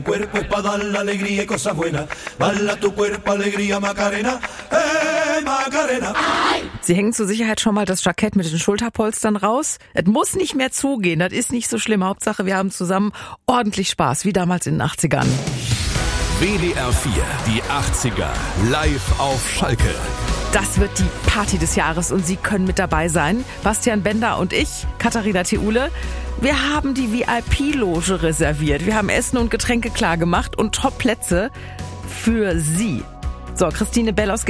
Cuerpo es para dar la alegría y cosas buenas. Bala tu cuerpo, alegría, Macarena. Macarena. Sie hängen zur Sicherheit schon mal das Jackett mit den Schulterpolstern raus. Es muss nicht mehr zugehen, das ist nicht so schlimm. Hauptsache, wir haben zusammen ordentlich Spaß, wie damals in den 80ern. WDR 4, die 80er, live auf Schalke. Das wird die Party des Jahres und Sie können mit dabei sein. Bastian Bender und ich, Katharina Theule. Wir haben die VIP-Loge reserviert. Wir haben Essen und Getränke klar gemacht und Top-Plätze für Sie. So, Christine Bell aus